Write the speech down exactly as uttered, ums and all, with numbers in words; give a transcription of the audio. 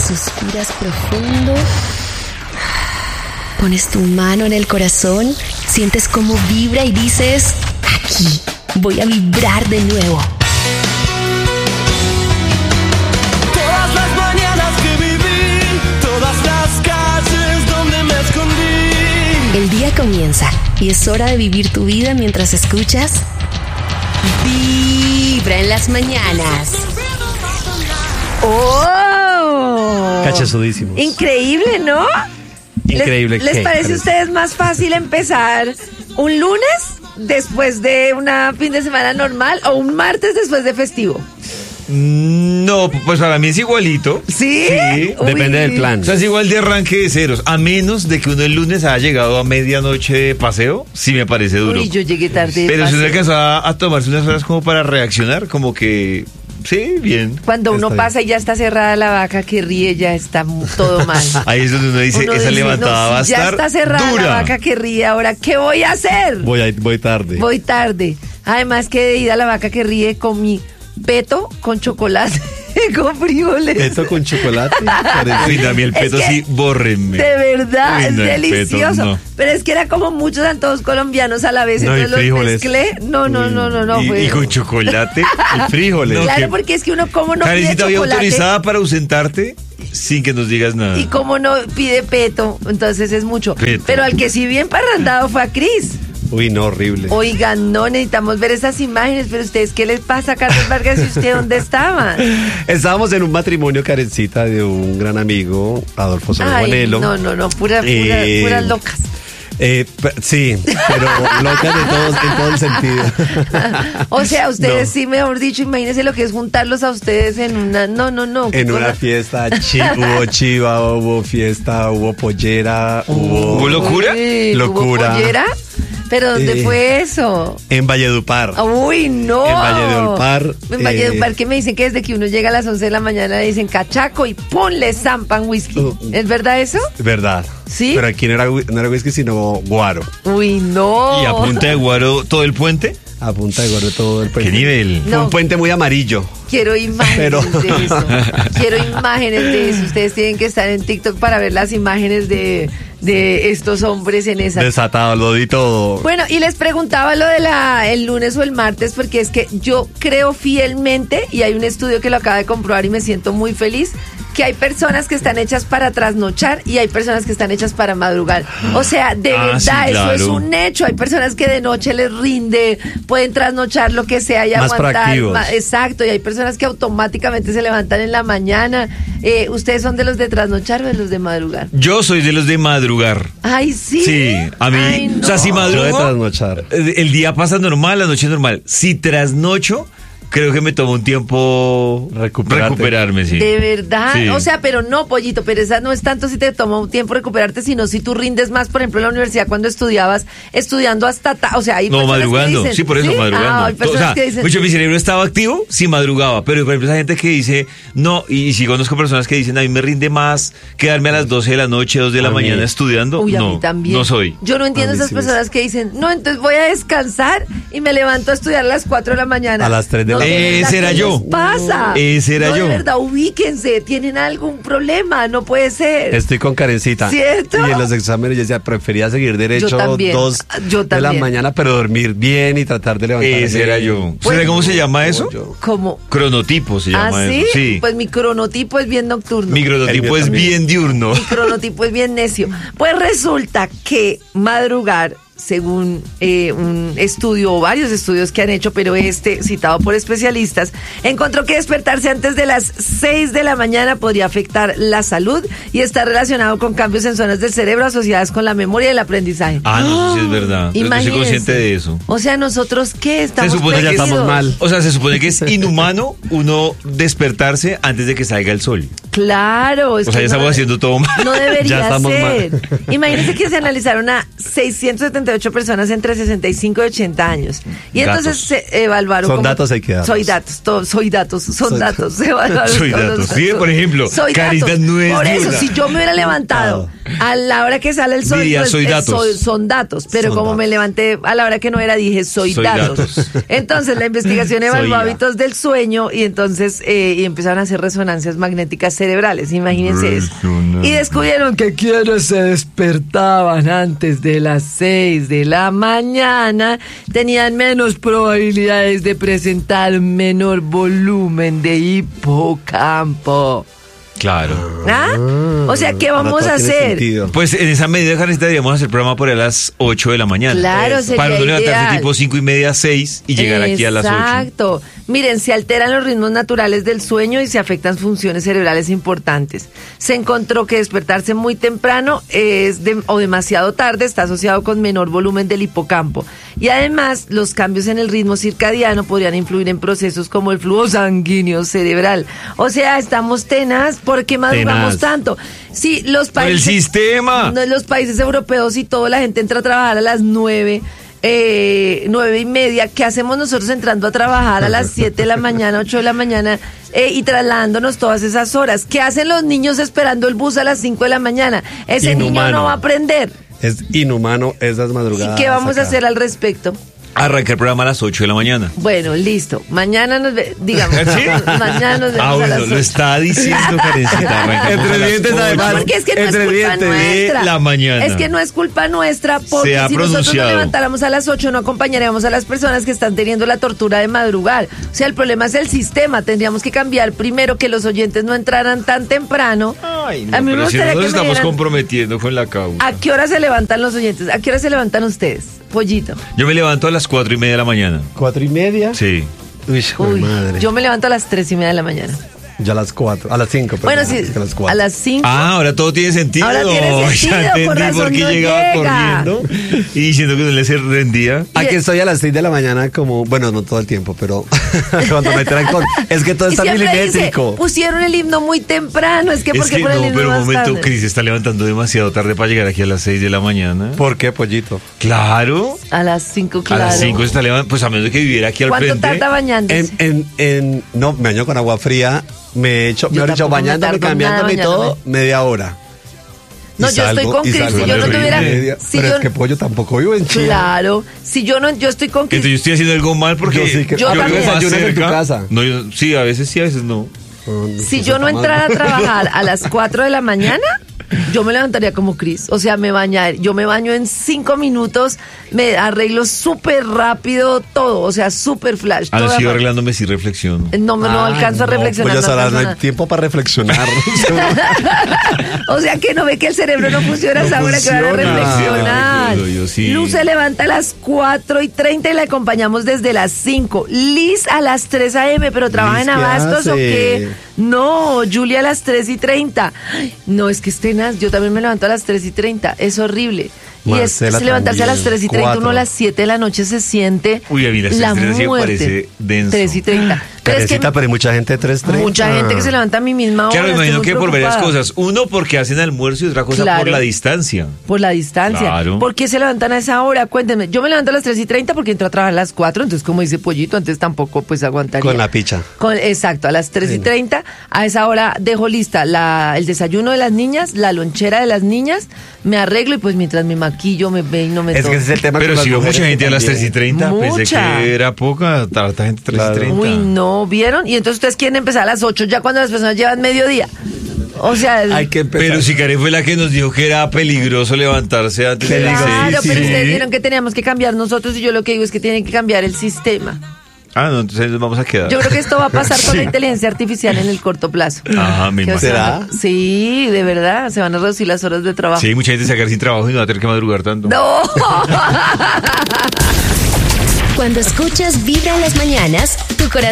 Suspiras profundo. Pones tu mano en el corazón, sientes cómo vibra y dices, aquí voy a vibrar de nuevo. Todas las mañanas que viví, todas las calles donde me escondí. El día comienza y es hora de vivir tu vida mientras escuchas Vibra en las mañanas. ¡Oh! Cachazudísimos. Increíble, ¿no? Increíble. ¿Les, ¿les parece a ustedes más fácil empezar un lunes después de una fin de semana normal o un martes después de festivo? No, pues para mí es igualito. ¿Sí? Sí. Uy. Depende del plan. O sea, es igual de arranque de ceros. A menos de que uno el lunes haya llegado a medianoche de paseo, sí me parece duro. Uy, yo llegué tarde. de Pero si uno paseo. alcanzó a, a tomarse unas horas como para reaccionar, como que sí, bien. Cuando uno Está pasa y ya está cerrada la vaca que ríe, ya está mu- todo mal. Ahí es donde uno dice, Uno esa dice, levantada no, va a si estar ya está cerrada dura. la vaca que ríe, ahora ¿qué voy a hacer? Voy, a, voy tarde. Voy tarde. Además que de ida la vaca que ríe con mi peto con chocolate, con frijoles. Esto con chocolate. Uy, a mí el Es peto que, sí, bórrenme. De verdad, Uy, es no, el peto, delicioso. no. Pero es que era como muchos antojos colombianos a la vez, No, y entonces los frijoles. mezclé. No, no, no, no, no. y, fue- y con chocolate. Y frijoles. No, claro, que- porque es que uno como no pide Karencita había chocolate autorizada para ausentarte sin que nos digas nada. y como no pide peto, entonces es mucho. Peto. Pero al que sí bien parrandado fue a Cris. Uy, no, horrible. Oigan, no necesitamos ver esas imágenes, pero ustedes, ¿qué les pasa a Carlos Vargas y usted dónde estaban? Estábamos en un matrimonio, Karencita, de un gran amigo, Adolfo Ay, Sobrevonelo. no, no, no, pura, pura, Eh, puras locas. Eh, p- sí, pero locas de todos, en todo el sentido. O sea, ustedes No. sí, mejor dicho, imagínense lo que es juntarlos a ustedes en una... No, no, no. En una Cosa- fiesta chi- hubo chiva, hubo fiesta, hubo pollera, hubo... ¿Hubo locura? Uy, Locura. ¿hubo pollera? ¿Pero dónde Eh, fue eso? En Valledupar. Uy, no. En Valledupar, En eh, Valledupar, que me dicen que desde que uno llega a las once de la mañana le dicen cachaco y ¡pum! Le zampan whisky. Uh, ¿Es verdad eso? Verdad. ¿Sí? Pero aquí no era, whi- no era whisky, sino guaro. Uy, no. Y a punta de guaro todo el puente. A punta de guaro todo el puente. ¿Qué nivel? Fue No. un puente muy amarillo. Quiero imágenes Pero- de eso. Quiero imágenes de eso. Ustedes tienen que estar en TikTok para ver las imágenes de, de estos hombres en esa. Desatado, lo di todo. Bueno, y les preguntaba lo de la el lunes o el martes, porque es que yo creo fielmente, y hay un estudio que lo acaba de comprobar y me siento muy feliz, que hay personas que están hechas para trasnochar y hay personas que están hechas para madrugar. O sea, de Ah, verdad, sí, eso es claro. un hecho. Hay personas que de noche les rinde, pueden trasnochar lo que sea y Más aguantar. proactivos. Ma- Exacto, y hay personas que automáticamente se levantan en la mañana. Eh, ¿Ustedes son de los de trasnochar o de los de madrugar? Yo soy de los de madrugar. Ay, sí. Sí, a mí, Ay, o sea, si no. madrugo, Yo de trasnochar. eh, el día pasa normal, la noche normal. Si trasnocho, creo que me tomo un tiempo Recuperarte. recuperarme, sí. De verdad, Sí. o sea, pero no, pollito, pero esa no es tanto si te toma un tiempo recuperarte, sino si tú rindes más, por ejemplo, en la universidad cuando estudiabas, estudiando hasta, ta- o sea, hay No, personas que madrugando, dicen- sí, por eso, madrugando. Ah, hay O personas sea, que dicen, mucho mi cerebro estaba activo, sí madrugaba, pero por ejemplo esa gente que dice, no, y, y sí conozco personas que dicen, a mí me rinde más quedarme a las doce de la noche, dos de la A mí. mañana estudiando. uy, a no, mí también. no soy. Yo no entiendo A mí esas sí me- personas que dicen, no, entonces voy a descansar y me levanto a estudiar a las cuatro de la mañana. A las tres de la No, mañana. verdad, Ese era ¿qué yo. les pasa? Ese era No, yo. de verdad, ubíquense, tienen algún problema, no puede ser. Estoy con Karencita. ¿Cierto? Y en los exámenes yo decía, prefería seguir derecho Yo también, dos yo de la también. mañana, pero dormir bien y tratar de levantarme. Ese era yo. Pues- ¿Sabe cómo se llama eso? Yo. ¿Cómo? Cronotipo se llama ¿Ah, sí? eso. Sí. Pues mi cronotipo es bien nocturno. Mi cronotipo El es mío bien diurno. Mi cronotipo es bien necio. Pues resulta que madrugar, según eh, un estudio o varios estudios que han hecho, pero este citado por especialistas, encontró que despertarse antes de las seis de la mañana podría afectar la salud y está relacionado con cambios en zonas del cerebro asociadas con la memoria y el aprendizaje. Ah, no, sí es verdad. Yo estoy Imagínense. consciente de eso. O sea, nosotros qué estamos Se supone que ya perdidos? estamos mal. O sea, se supone que es inhumano uno despertarse antes de que salga el sol. Claro. Es O sea, que ya no- estamos haciendo todo mal. No debería Ya estamos ser. Imagínense que se analizaron a seiscientos setenta cincuenta y ocho personas entre sesenta y cinco y ochenta años. Y Datos. entonces se evaluaron. Son como- datos, hay que darlos. Soy datos, todo, soy datos, son Soy datos. Se evaluaron Soy todos datos. los Sí, por ejemplo, soy Carita datos. no es Por eso, diurna. si yo me hubiera levantado a la hora que sale el sol, Diría, pues, soy eh, datos. soy- son datos. Pero Son como me datos. levanté a la hora que no era, dije, soy, Soy datos. datos. Entonces la investigación evaluó Soy hábitos del sueño y entonces eh, y empezaron a hacer resonancias magnéticas cerebrales. Imagínense eso. Y descubrieron que quienes se despertaban antes de las seis de la mañana tenían menos probabilidades de presentar menor volumen de hipocampo. Claro. ¿Ah? O sea, ¿qué Ahora vamos todo a tiene hacer? sentido. Pues en esa medida, Karencita, deberíamos hacer programa por ahí a las ocho de la mañana. Claro, Eso. sería Para no levantarse ideal. tipo cinco y media, seis y llegar aquí a las ocho. Exacto. Miren, se alteran los ritmos naturales del sueño y se afectan funciones cerebrales importantes. Se encontró que despertarse muy temprano es de- o demasiado tarde está asociado con menor volumen del hipocampo. Y además, los cambios en el ritmo circadiano podrían influir en procesos como el flujo sanguíneo cerebral. O sea, estamos tenaz porque madrugamos Tenaz. tanto. Sí, los Por el países... sistema. No, en los países europeos y todo, la gente entra a trabajar a las nueve, eh, nueve y media. ¿Qué hacemos nosotros entrando a trabajar a las siete de la mañana, ocho de la mañana eh, y trasladándonos todas esas horas? ¿Qué hacen los niños esperando el bus a las cinco de la mañana? Ese niño Inhumano. no va a aprender. Es inhumano esas ¿Y madrugadas. qué vamos a acá. hacer al respecto? Arranca el programa a las ocho de la mañana. Bueno, listo. Mañana nos ve, digamos, ¿Sí? mañana nos vemos Ah, a bueno, las lo ocho. está diciendo Karencita. Arrancamos Entre a las dientes, ocho además. Porque es que no es Entre culpa dientes de nuestra. la mañana. Es que no es culpa nuestra porque Se ha si nosotros nos pronunciado. levantáramos a las ocho no acompañaríamos a las personas que están teniendo la tortura de madrugar. O sea, el problema es el sistema. Tendríamos que cambiar primero que los oyentes no entraran tan temprano. Ay, no, a mí me pero si gustaría nosotros que me estamos dieran- comprometiendo con la causa. ¿A qué hora se levantan los oyentes? ¿A qué hora se levantan ustedes? Pollito. Yo me levanto a las cuatro y media de la mañana. ¿Cuatro y media? Sí. Uy, hijo de Uy, madre. yo me levanto a las tres y media de la mañana. Yo a las cuatro. A las cinco, perdón. Bueno, sí, es que a las cuatro. a las cinco. Ah, ahora todo tiene sentido. Ahora tiene sentido, Ya entendí por razón por qué no llegaba llega. corriendo y diciendo que no le se rendía. Aquí estoy a las seis de la mañana como, bueno, no todo el tiempo, pero cuando me traen con... Es que todo Y está siempre dice, milimétrico. pusieron el himno muy temprano. Es que Es porque que ponen no, el himno pero un más momento, tarde? Cris se está levantando demasiado tarde para llegar aquí a las seis de la mañana. ¿Por qué, pollito? Claro. A las cinco, claro. A las cinco se está levantando, pues a menos de que viviera aquí al ¿Cuánto frente. tarda bañándose? En, en, en, no, me baño con agua fría, me he hecho, Yo me he hecho tampoco me bañándome, tardo cambiándome y nada todo, bañándome. media hora. No, Y yo estoy salgo- con y Cris. salgo Si a yo las no seis y tuviera... media. Si Pero yo, es que pollo tampoco vivo en Chile. claro. Si yo no... Yo estoy con Cris. Entonces yo estoy haciendo algo mal porque Yo sí que- Yo vivo también. más Desayunas en tu cerca. casa. No, yo- sí, a veces sí, a veces no. Si yo no entrara a trabajar a las cuatro de la mañana, yo me levantaría como Cris. O sea, me bañar. Yo me baño en cinco minutos, me arreglo súper rápido todo. O sea, súper flash. Ah, no, toda sigo ma- arreglándome si reflexiono. No, me no Ah, alcanzo a no, reflexionar. Pues ya no sabrás, no alcanzo hay nada. tiempo para reflexionar. O sea que no ve que el cerebro no funciona a esa No hora que van a funciona. reflexionar. Ay, yo sí. Luz se levanta a las cuatro y treinta y la acompañamos desde las cinco. Liz a las tres a eme, pero trabaja Liz, en ¿qué Abastos o hace? qué. No, Julia a las tres y treinta. Ay, no, es que es tenaz. Yo también me levanto a las tres y treinta. Es horrible. Y es, Marcela es levantarse a las también. tres y treinta, uno a Cuatro. las siete de la noche se siente Uy, a mí las la tres y treinta sí me muerte. parece denso. tres y treinta. Pero es que Carecita, pero hay mucha gente de tres treinta. mucha gente que se levanta a mi misma hora. Claro, me estoy imagino muy que por varias preocupada. cosas. Uno, porque hacen almuerzo y otra cosa Claro. por la distancia. Por la distancia. Claro. ¿Por qué se levantan a esa hora? Cuéntenme. Yo me levanto a las tres y treinta porque entro a trabajar a las cuatro, entonces como dice Pollito, antes tampoco pues aguantaría. Con la picha. Con- exacto, a las tres y treinta. A esa hora dejo lista la, el desayuno de las niñas, la lonchera de las niñas, me arreglo y pues mientras me maquillo, me peino, me Es todo. que ese es el tema Pero con si las hubo mucha mujeres gente a las también. tres y treinta, pensé Mucha. que era poca, tanta gente tres y Claro. treinta. Uy, no, ¿vieron? Y entonces ustedes quieren empezar a las ocho ya cuando las personas llevan mediodía. O sea, el- Hay que empezar. Pero si Karen fue la que nos dijo que era peligroso levantarse antes de las claro, seis. pero Sí. ustedes dijeron que teníamos que cambiar nosotros y yo lo que digo es que tienen que cambiar el sistema. Ah, no, entonces nos vamos a quedar. Yo creo que esto va a pasar con Sí. la inteligencia artificial en el corto plazo. Ajá, me Que imagino. se van a- ¿Será? Sí, de verdad, se van a reducir las horas de trabajo. Sí, mucha gente se va a quedar sin trabajo y no va a tener que madrugar tanto. No. Cuando escuchas Vibra en las mañanas, tu corazón